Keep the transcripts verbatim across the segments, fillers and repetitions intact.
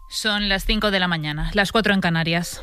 Son las cinco de la mañana, las cuatro en Canarias.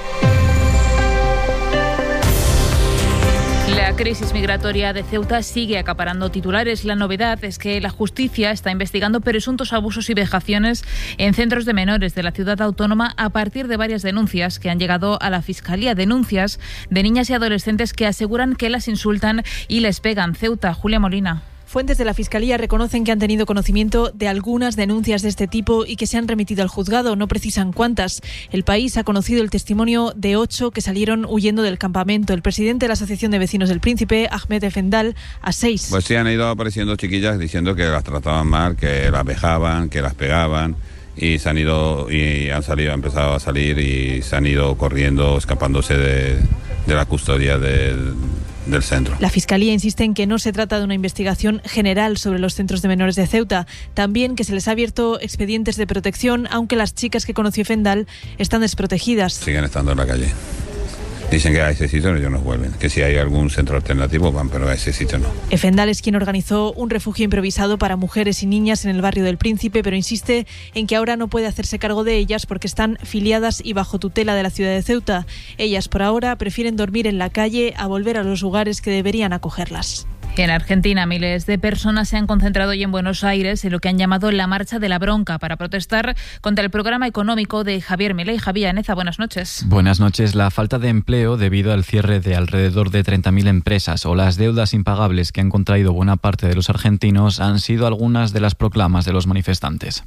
La crisis migratoria de Ceuta sigue acaparando titulares. La novedad es que la justicia está investigando presuntos abusos y vejaciones en centros de menores de la ciudad autónoma a partir de varias denuncias que han llegado a la Fiscalía. Denuncias de niñas y adolescentes que aseguran que las insultan y les pegan. Ceuta, Julia Molina. Fuentes de la Fiscalía reconocen que han tenido conocimiento de algunas denuncias de este tipo y que se han remitido al juzgado. No precisan cuántas. El País ha conocido el testimonio de ocho que salieron huyendo del campamento. El presidente de la Asociación de Vecinos del Príncipe, Ahmed Efendal, a seis. Pues sí, han ido apareciendo chiquillas diciendo que las trataban mal, que las vejaban, que las pegaban. Y se han ido y han salido, han empezado a salir y se han ido corriendo, escapándose de, de la custodia del, del centro. La Fiscalía insiste en que no se trata de una investigación general sobre los centros de menores de Ceuta. También que se les ha abierto expedientes de protección, aunque las chicas que conoció Fendal están desprotegidas. Siguen estando en la calle. Dicen que a ese sitio ellos no vuelven, que si hay algún centro alternativo van, pero a ese sitio no. Efendal es quien organizó un refugio improvisado para mujeres y niñas en el barrio del Príncipe, pero insiste en que ahora no puede hacerse cargo de ellas porque están filiadas y bajo tutela de la ciudad de Ceuta. Ellas por ahora prefieren dormir en la calle a volver a los lugares que deberían acogerlas. En Argentina, miles de personas se han concentrado hoy en Buenos Aires en lo que han llamado la Marcha de la Bronca para protestar contra el programa económico de Javier Milei. Javier Aneza, buenas noches. Buenas noches. La falta de empleo debido al cierre de alrededor de treinta mil empresas o las deudas impagables que han contraído buena parte de los argentinos han sido algunas de las proclamas de los manifestantes.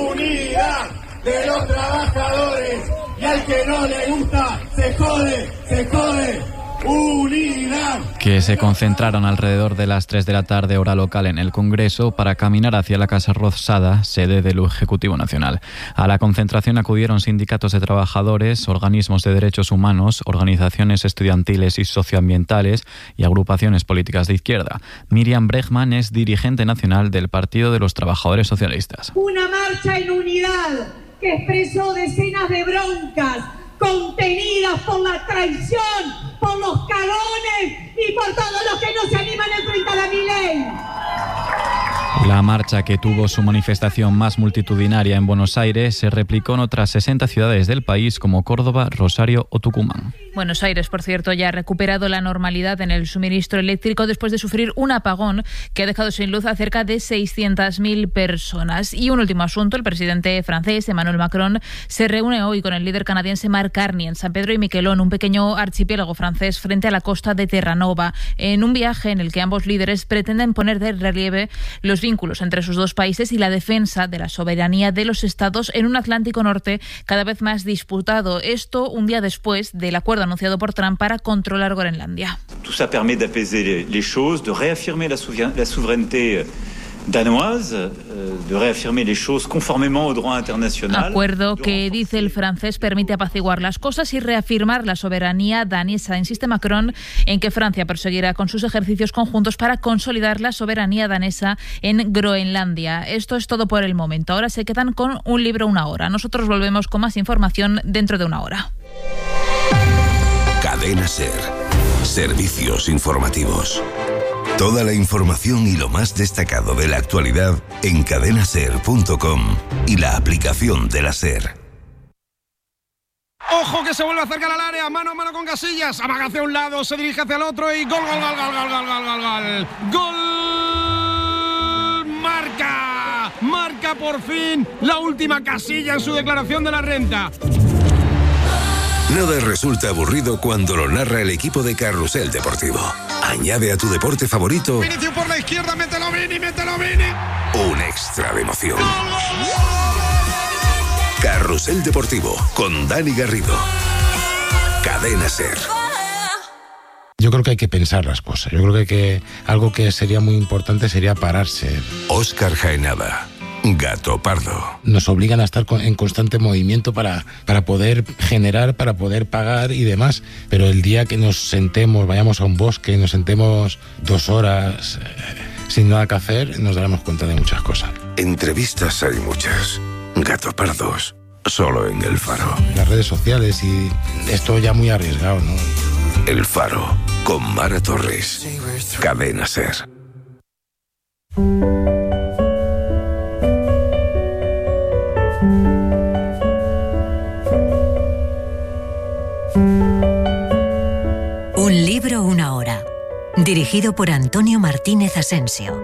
¡Unidad de los trabajadores! Y al que no le gusta, se jode, se jode. ¡Unidad! Que se concentraron alrededor de las tres de la tarde hora local en el Congreso para caminar hacia la Casa Rosada, sede del Ejecutivo Nacional. A la concentración acudieron sindicatos de trabajadores, organismos de derechos humanos, organizaciones estudiantiles y socioambientales y agrupaciones políticas de izquierda. Miriam Bregman es dirigente nacional del Partido de los Trabajadores Socialistas. Una marcha en unidad que expresó decenas de broncas contenidas por la traición, por los cagones y por todos los que no se animan a enfrentar a Milei. La marcha, que tuvo su manifestación más multitudinaria en Buenos Aires, se replicó en otras sesenta ciudades del país como Córdoba, Rosario o Tucumán. Buenos Aires, por cierto, ya ha recuperado la normalidad en el suministro eléctrico después de sufrir un apagón que ha dejado sin luz a cerca de seiscientas mil personas. Y un último asunto, el presidente francés Emmanuel Macron se reúne hoy con el líder canadiense Mark Carney en San Pedro y Miquelón, un pequeño archipiélago francés frente a la costa de Terranova, en un viaje en el que ambos líderes pretenden poner de relieve los vínculos entre sus dos países y la defensa de la soberanía de los estados en un Atlántico Norte cada vez más disputado. Esto un día después del acuerdo anunciado por Trump para controlar Groenlandia. Tout ça permet d'apaiser les choses, de réaffirmer la souveraineté danoise, de reafirmer les choses conformément au droit international. Acuerdo que, dice el francés, permite apaciguar las cosas y reafirmar la soberanía danesa. Insiste Macron en que Francia proseguirá con sus ejercicios conjuntos para consolidar la soberanía danesa en Groenlandia. Esto es todo por el momento. Ahora se quedan con un libro una hora. Nosotros volvemos con más información dentro de una hora. Cadena SER. Servicios informativos. Toda la información y lo más destacado de la actualidad en cadena ser punto com y la aplicación de la SER. Ojo que se vuelve a acercar al área, mano a mano con Casillas, amaga hacia un lado, se dirige hacia el otro y gol, gol, gol, gol, gol, gol, gol, gol, gol. Gol, marca, marca por fin la última Casilla en su declaración de la renta. Nada resulta aburrido cuando lo narra el equipo de Carrusel Deportivo. Añade a tu deporte favorito Vinicius por la izquierda, mételo Vini, mételo Vini. un extra de emoción. Carrusel Deportivo con Dani Garrido. Cadena SER. Yo creo que hay que pensar las cosas. Yo creo que, que algo que sería muy importante sería pararse. Óscar Jaenada. Gato Pardo. Nos obligan a estar en constante movimiento para, para poder generar, para poder pagar y demás. Pero el día que nos sentemos, vayamos a un bosque, nos sentemos dos horas eh, sin nada que hacer, nos daremos cuenta de muchas cosas. Entrevistas hay muchas. Gato Pardos, solo en El Faro. Las redes sociales y esto ya muy arriesgado, ¿no? El Faro, con Mara Torres. Cadena SER. Dirigido por Antonio Martínez Asensio.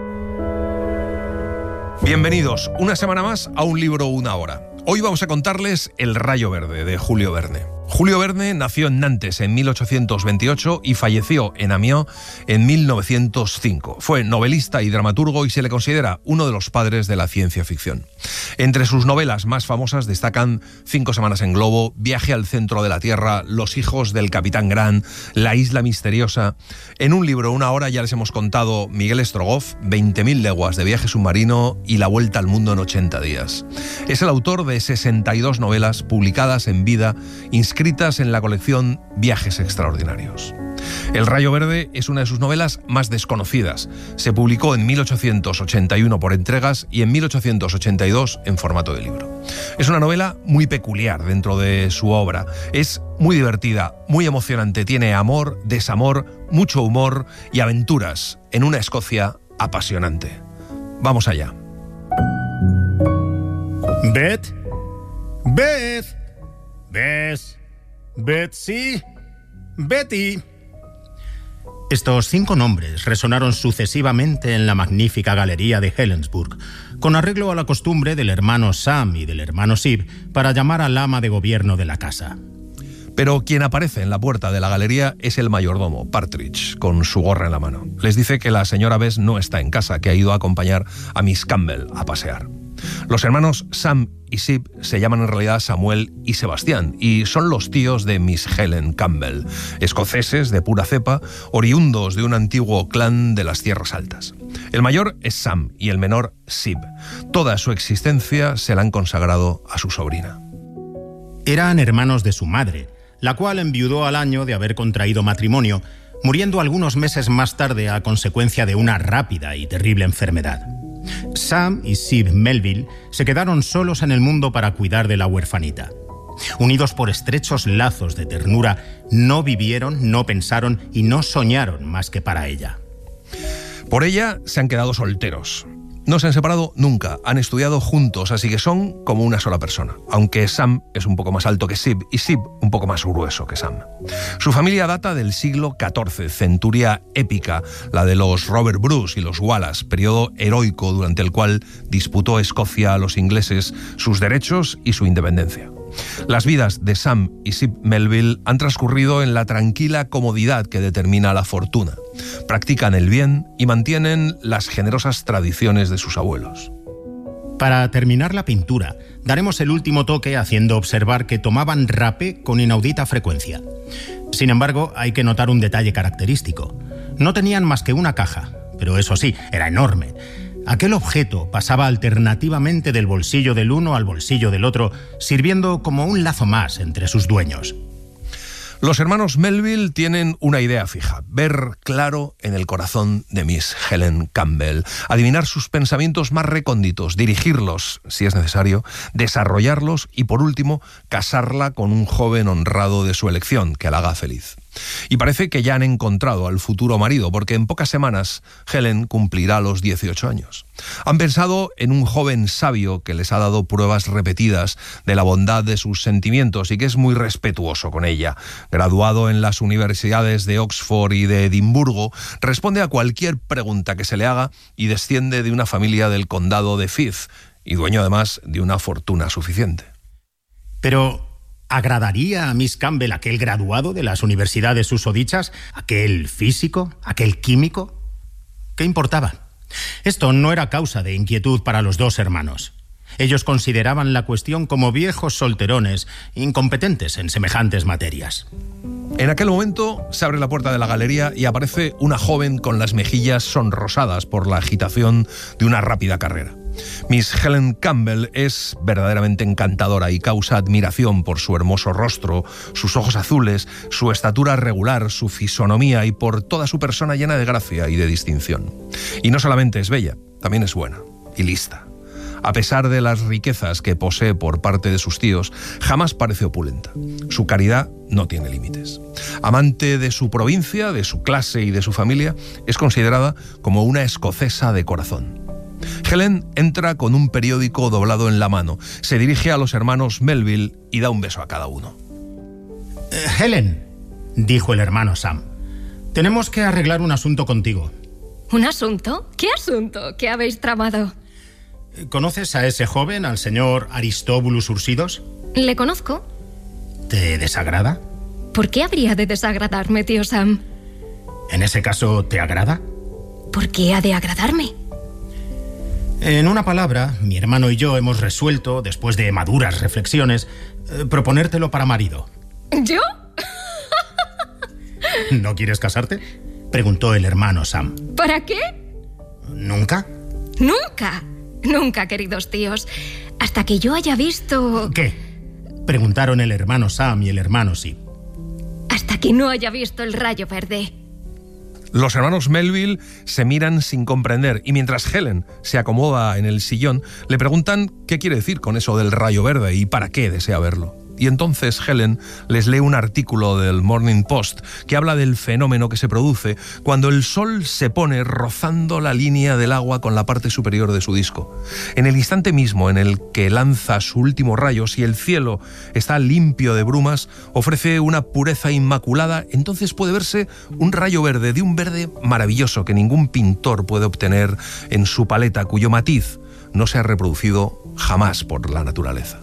Bienvenidos una semana más a Un libro, una hora. Hoy vamos a contarles El rayo verde, de Julio Verne. Julio Verne nació en Nantes en mil ochocientos veintiocho y falleció en Amiens en mil novecientos cinco. Fue novelista y dramaturgo y se le considera uno de los padres de la ciencia ficción. Entre sus novelas más famosas destacan Cinco semanas en globo, Viaje al centro de la Tierra, Los hijos del capitán Grant, La isla misteriosa. En Un libro, una hora ya les hemos contado Miguel Strogoff, veinte mil leguas de viaje submarino y La vuelta al mundo en ochenta días. Es el autor de sesenta y dos novelas publicadas en vida, inscritas en la colección Viajes extraordinarios. El rayo verde es una de sus novelas más desconocidas. Se publicó en mil ochocientos ochenta y uno por entregas y en mil ochocientos ochenta y dos en formato de libro. Es una novela muy peculiar dentro de su obra. Es muy divertida, muy emocionante. Tiene amor, desamor, mucho humor y aventuras en una Escocia apasionante. Vamos allá. Beth, Beth, Beth, Betsy, Betty. Estos cinco nombres resonaron sucesivamente en la magnífica galería de Helensburgh, con arreglo a la costumbre del hermano Sam y del hermano Sib para llamar al ama de gobierno de la casa. Pero quien aparece en la puerta de la galería es el mayordomo, Partridge, con su gorra en la mano. Les dice que la señora Bess no está en casa, que ha ido a acompañar a Miss Campbell a pasear. Los hermanos Sam y Sib se llaman en realidad Samuel y Sebastián y son los tíos de Miss Helen Campbell, escoceses de pura cepa, oriundos de un antiguo clan de las Tierras Altas. El mayor es Sam y el menor Sib. Toda su existencia se la han consagrado a su sobrina. Eran hermanos de su madre, la cual enviudó al año de haber contraído matrimonio, muriendo algunos meses más tarde a consecuencia de una rápida y terrible enfermedad. Sam y Sib Melville se quedaron solos en el mundo para cuidar de la huerfanita. Unidos por estrechos lazos de ternura, no vivieron, no pensaron y no soñaron más que para ella. Por ella se han quedado solteros. No se han separado nunca, han estudiado juntos, así que son como una sola persona, aunque Sam es un poco más alto que Sib y Sib un poco más grueso que Sam. Su familia data del siglo catorce, centuria épica, la de los Robert Bruce y los Wallace, periodo heroico durante el cual disputó Escocia a los ingleses sus derechos y su independencia. Las vidas de Sam y Sib Melville han transcurrido en la tranquila comodidad que determina la fortuna. Practican el bien y mantienen las generosas tradiciones de sus abuelos. Para terminar la pintura, daremos el último toque haciendo observar que tomaban rapé con inaudita frecuencia. Sin embargo, hay que notar un detalle característico. No tenían más que una caja, pero eso sí, era enorme. Aquel objeto pasaba alternativamente del bolsillo del uno al bolsillo del otro, sirviendo como un lazo más entre sus dueños. Los hermanos Melville tienen una idea fija: ver claro en el corazón de Miss Helen Campbell, adivinar sus pensamientos más recónditos, dirigirlos, si es necesario, desarrollarlos y, por último, casarla con un joven honrado de su elección, que la haga feliz. Y parece que ya han encontrado al futuro marido, porque en pocas semanas Helen cumplirá los dieciocho años. Han pensado en un joven sabio que les ha dado pruebas repetidas de la bondad de sus sentimientos y que es muy respetuoso con ella. Graduado en las universidades de Oxford y de Edimburgo, responde a cualquier pregunta que se le haga y desciende de una familia del condado de Fife y dueño además de una fortuna suficiente. Pero ¿agradaría a Miss Campbell aquel graduado de las universidades susodichas? ¿Aquel físico? ¿Aquel químico? ¿Qué importaba? Esto no era causa de inquietud para los dos hermanos. Ellos consideraban la cuestión como viejos solterones, incompetentes en semejantes materias. En aquel momento se abre la puerta de la galería y aparece una joven con las mejillas sonrosadas por la agitación de una rápida carrera. Miss Helen Campbell es verdaderamente encantadora y causa admiración por su hermoso rostro, sus ojos azules, su estatura regular, su fisonomía y por toda su persona llena de gracia y de distinción. Y no solamente es bella, también es buena y lista. A pesar de las riquezas que posee por parte de sus tíos, jamás parece opulenta. Su caridad no tiene límites. Amante de su provincia, de su clase y de su familia, es considerada como una escocesa de corazón. Helen entra con un periódico doblado en la mano, se dirige a los hermanos Melville y da un beso a cada uno. Eh, Helen, dijo el hermano Sam, Tenemos que arreglar un asunto contigo. ¿Un asunto? ¿Qué asunto? ¿Qué habéis tramado? ¿Conoces a ese joven, al señor Aristóbulus Ursidos? Le conozco. ¿Te desagrada? ¿Por qué habría de desagradarme, tío Sam? ¿En ese caso te agrada? ¿Por qué ha de agradarme? En una palabra, mi hermano y yo hemos resuelto, después de maduras reflexiones, eh, proponértelo para marido. ¿Yo? ¿No quieres casarte?, preguntó el hermano Sam. ¿Para qué? ¿Nunca? Nunca. Nunca, queridos tíos. Hasta que yo haya visto... ¿Qué? Preguntaron el hermano Sam y el hermano Sid. Hasta que no haya visto el rayo verde. Los hermanos Melville se miran sin comprender y mientras Helen se acomoda en el sillón, le preguntan qué quiere decir con eso del rayo verde y para qué desea verlo. Y entonces Helen les lee un artículo del Morning Post que habla del fenómeno que se produce cuando el sol se pone rozando la línea del agua con la parte superior de su disco. En el instante mismo en el que lanza su último rayo, si el cielo está limpio de brumas, ofrece una pureza inmaculada, entonces puede verse un rayo verde, de un verde maravilloso que ningún pintor puede obtener en su paleta, cuyo matiz no se ha reproducido jamás por la naturaleza.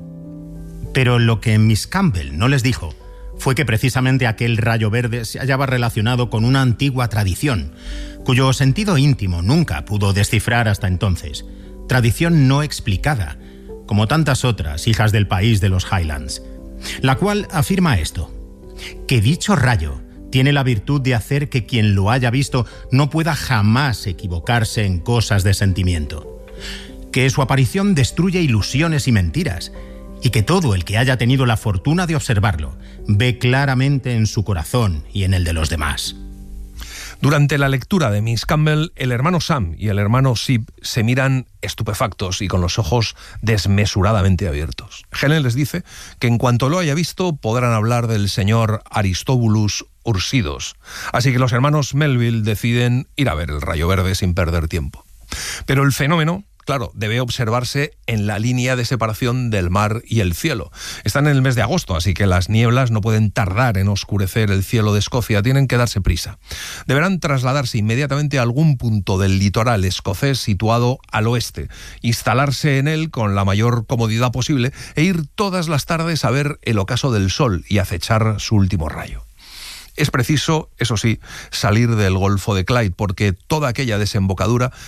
Pero lo que Miss Campbell no les dijo fue que precisamente aquel rayo verde se hallaba relacionado con una antigua tradición, cuyo sentido íntimo nunca pudo descifrar hasta entonces. Tradición no explicada, como tantas otras hijas del país de los Highlands, la cual afirma esto: que dicho rayo tiene la virtud de hacer que quien lo haya visto no pueda jamás equivocarse en cosas de sentimiento, que su aparición destruye ilusiones y mentiras, y que todo el que haya tenido la fortuna de observarlo ve claramente en su corazón y en el de los demás. Durante la lectura de Miss Campbell, el hermano Sam y el hermano Sid se miran estupefactos y con los ojos desmesuradamente abiertos. Helen les dice que en cuanto lo haya visto podrán hablar del señor Aristóbulus Ursidos. Así que los hermanos Melville deciden ir a ver el rayo verde sin perder tiempo. Pero el fenómeno, claro, debe observarse en la línea de separación del mar y el cielo. Están en el mes de agosto, así que las nieblas no pueden tardar en oscurecer el cielo de Escocia, tienen que darse prisa. Deberán trasladarse inmediatamente a algún punto del litoral escocés situado al oeste, instalarse en él con la mayor comodidad posible e ir todas las tardes a ver el ocaso del sol y acechar su último rayo. Es preciso, eso sí, salir del Golfo de Clyde, porque toda aquella desembocadura